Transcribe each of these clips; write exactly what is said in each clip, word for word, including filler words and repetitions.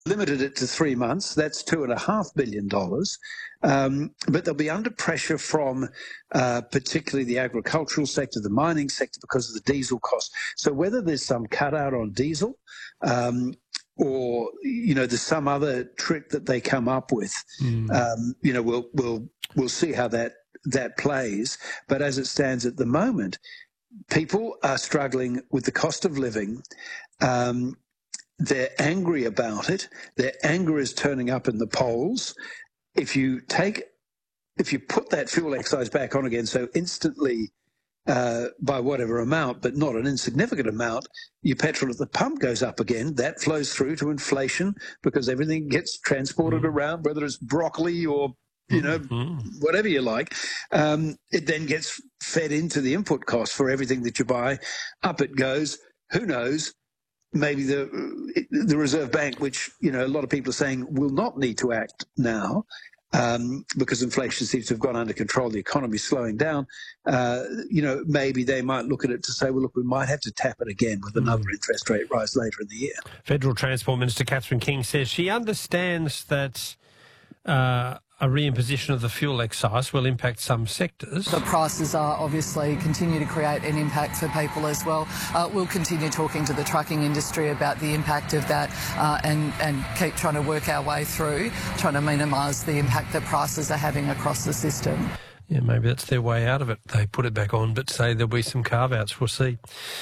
limited it to three months. That's two and a half billion dollars. Um, but they'll be under pressure from uh, particularly the agricultural sector, the mining sector, because of the diesel cost. So whether there's some cutout on diesel, um, or you know, there's some other trick that they come up with, mm. um, you know, we'll we'll we'll see how that that plays. But as it stands at the moment, people are struggling with the cost of living. Um, They're angry about it. Their anger is turning up in the polls. If you take, if you put that fuel excise back on again, so instantly uh, by whatever amount, but not an insignificant amount, your petrol at the pump goes up again. That flows through to inflation because everything gets transported mm. around, whether it's broccoli or, you know, mm-hmm. whatever you like. Um, it then gets fed into the input cost for everything that you buy. Up it goes. Who knows? Maybe the the Reserve Bank, which, you know, a lot of people are saying will not need to act now um, because inflation seems to have gone under control, the economy is slowing down, uh, you know, maybe they might look at it to say, well, look, we might have to tap it again with another mm. interest rate rise later in the year. Federal Transport Minister Catherine King says she understands that uh, a reimposition of the fuel excise will impact some sectors. The prices are obviously continue to create an impact for people as well. Uh, we'll continue talking to the trucking industry about the impact of that uh, and, and keep trying to work our way through, trying to minimise the impact that prices are having across the system. Yeah, maybe that's their way out of it. They put it back on, but say there'll be some carve-outs. We'll see.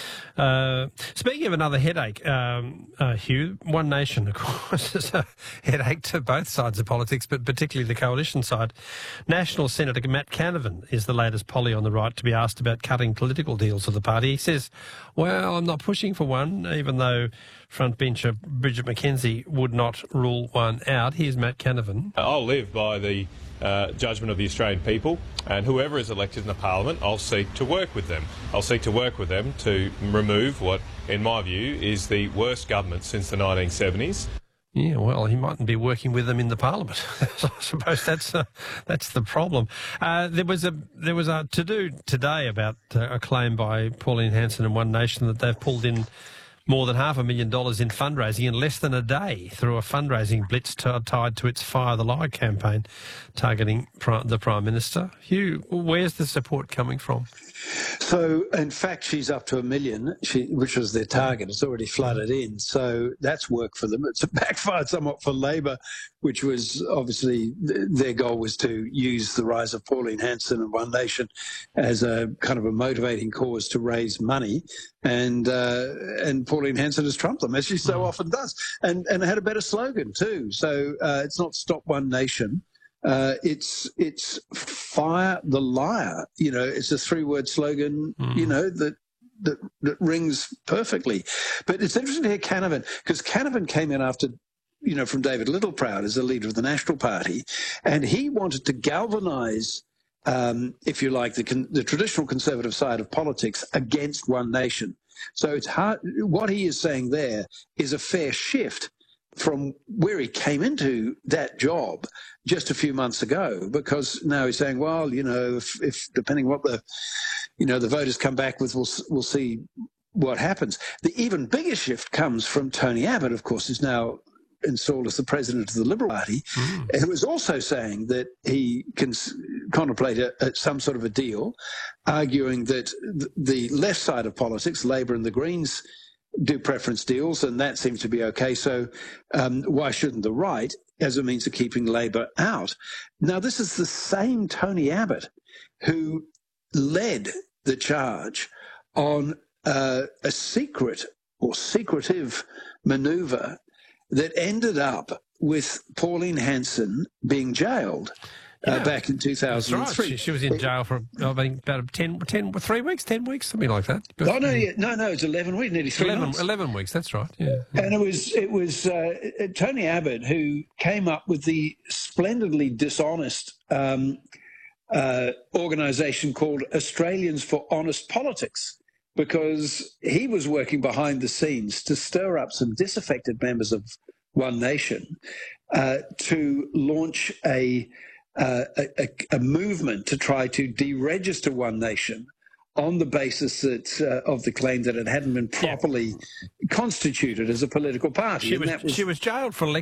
Uh, speaking of another headache, um, uh, Hugh, One Nation, of course, is a headache to both sides of politics, but particularly the coalition side. National Senator Matt Canavan is the latest Polly on the right to be asked about cutting political deals of the party. He says, well, I'm not pushing for one, even though frontbencher Bridget McKenzie would not rule one out. Here's Matt Canavan. I'll live by the Uh, judgment of the Australian people, and whoever is elected in the parliament, I'll seek to work with them. I'll seek to work with them to remove what, in my view, is the worst government since the nineteen seventies. Yeah, well, he mightn't be working with them in the parliament. I suppose that's uh, that's the problem. Uh, there was a there was a to do today about uh, a claim by Pauline Hanson and One Nation that they've pulled in more than half a million dollars in fundraising in less than a day through a fundraising blitz t- tied to its Fire the Lie campaign targeting pri- the Prime Minister. Hugh, where's the support coming from? So, in fact, she's up to a million, she, which was their target. It's already flooded in. So that's worked for them. It's backfired somewhat for Labor, which was obviously their goal was to use the rise of Pauline Hanson and One Nation as a kind of a motivating cause to raise money. And uh, and Pauline Hanson has trumped them, as she so often does, and, and had a better slogan too. So uh, it's not Stop One Nation. Uh, it's it's Fire the Liar. You know, it's a three-word slogan, mm. you know, that, that that rings perfectly. But it's interesting to hear Canavan, because Canavan came in after, you know, from David Littleproud as the leader of the National Party, and he wanted to galvanise, um, if you like, the, con- the traditional conservative side of politics against One Nation. So it's hard. What he is saying there is a fair shift from where he came into that job just a few months ago, because now he's saying, well, you know, if, if depending what the, you know, the voters come back with, we'll, we'll see what happens. The even bigger shift comes from Tony Abbott, of course, who's now installed as the president of the Liberal Party, mm. who was also saying that he can contemplate a, a, some sort of a deal, arguing that the left side of politics, Labor and the Greens, do preference deals, and that seems to be okay. So um, why shouldn't the right, as a means of keeping Labor out? Now, this is the same Tony Abbott who led the charge on uh, a secret or secretive manoeuvre that ended up with Pauline Hanson being jailed. Uh, yeah. Back in two thousand three. That's right. She, she was in jail for I think, about ten, ten, three weeks, ten weeks, something like that. Oh, no, yeah, no, no, it's eleven weeks, nearly three eleven, months. eleven weeks, that's right, yeah. And it was it was uh, Tony Abbott who came up with the splendidly dishonest um, uh, organisation called Australians for Honest Politics, because he was working behind the scenes to stir up some disaffected members of One Nation uh, to launch a Uh, a, a movement to try to deregister One Nation on the basis that uh, of the claim that it hadn't been properly yeah. constituted as a political party. She, and was, that was, she was jailed for